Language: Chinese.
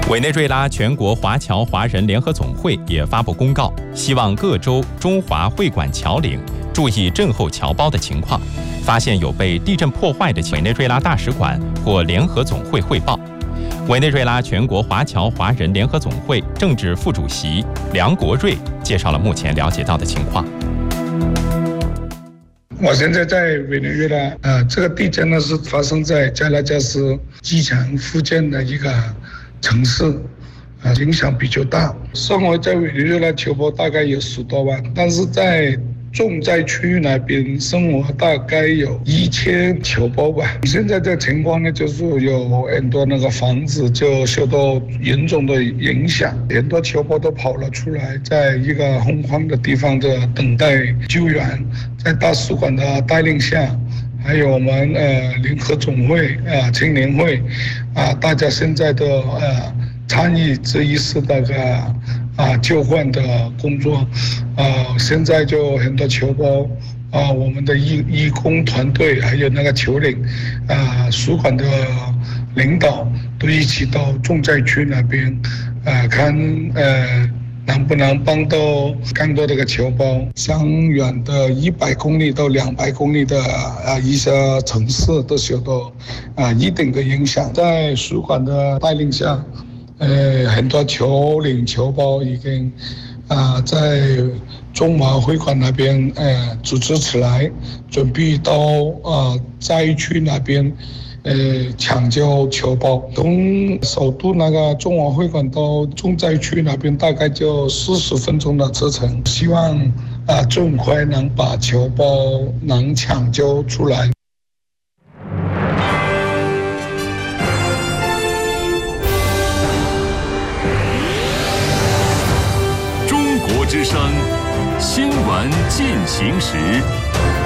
委内瑞拉全国华侨华人联合总会也发布公告，希望各州中华会馆侨领注意震后侨胞的情况，发现有被地震破坏的委内瑞拉大使馆或联合总会汇报。委内瑞拉全国华侨华人联合总会政治副主席梁国瑞介绍了目前了解到的情况。 我现在在委内瑞拉，这个地震呢是发生在加拉加斯机场附近的一个城市，影响比较大。生活在委内瑞拉侨胞大概有10多万，但是在重灾区那边生活大概有1000侨胞吧。现在这情况呢，就是有很多那个房子就受到严重的影响，很多侨胞都跑了出来，在一个洪荒的地方的等待救援。在大使馆的带领下，还有我们联合总会青年会大家现在都参与这一次的救援的工作。现在就很多侨胞我们的义工团队还有那个侨领使馆的领导都一起到重灾区那边看能不能帮到更多的侨胞。相远的100公里到200公里的一些城市都受到一定的影响。在使馆的带领下，很多侨领侨胞已经在中华会馆那边组织起来，准备到灾区那边抢救侨胞。从首都那个中华会馆到重灾区那边大概就40分钟的车程，希望尽快能把侨胞能抢救出来。 中国之声，新闻进行时。